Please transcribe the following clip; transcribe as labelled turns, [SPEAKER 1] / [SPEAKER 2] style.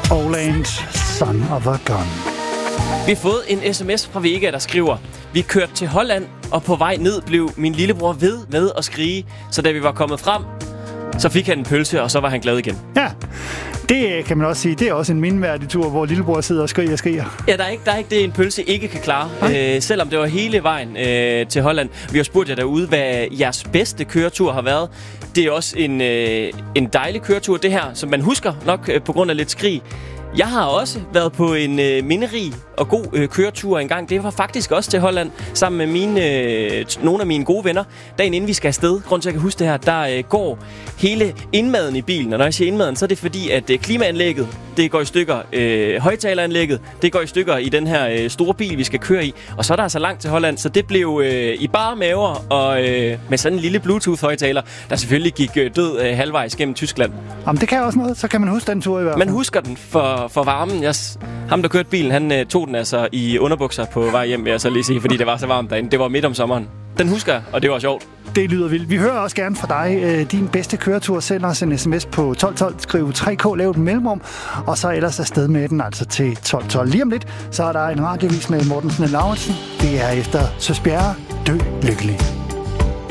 [SPEAKER 1] Oland, Son of a Gun.
[SPEAKER 2] Vi har fået en sms fra Vega, der skriver: Vi kørte til Holland, og på vej ned blev min lillebror ved med at skrige. Så da vi var kommet frem, så fik han en pølse, og så var han glad igen.
[SPEAKER 1] Ja, det kan man også sige. Det er også en mindeværdig tur, hvor lillebror sidder og skriger.
[SPEAKER 2] Ja, der er ikke det, en pølse ikke kan klare. Selvom det var hele vejen til Holland. Vi har spurgt jer derude, hvad jeres bedste køretur har været. Det er også en dejlig køretur, det her, som man husker nok på grund af lidt skrig. Jeg har også været på en minderig og god køretur en gang. Det var faktisk også til Holland, sammen med nogle af mine gode venner. Dagen inden vi skal afsted, grund til at jeg kan huske det her, der går hele indmaden i bilen. Og når jeg siger indmaden, så er det fordi, at klimaanlægget, det går i stykker. Højtaleranlægget, det går i stykker i den her store bil, vi skal køre i. Og så er der altså langt til Holland, så det blev i bare maver og med sådan en lille Bluetooth-højtaler, der selvfølgelig gik død halvvejs gennem Tyskland.
[SPEAKER 1] Jamen, det kan også noget. Så kan man huske den tur i hvert fald.
[SPEAKER 2] Man husker den for varmen. Ham, der kørte bilen, han tog den altså i underbukser på vej hjem, vil jeg så lige sige, fordi det var så varmt derinde. Det var midt om sommeren. Den husker jeg, og det var sjovt.
[SPEAKER 1] Det lyder vildt. Vi hører også gerne fra dig. Din bedste køretur. Send os en sms på 1212. Skriv 3K, lav et mellemrum. Og så ellers afsted med den altså til 1212. Lige om lidt, så er der en radiovis med Mortensen og Lauritsen. Det er efter Søs Bjerre. Dø lykkelig.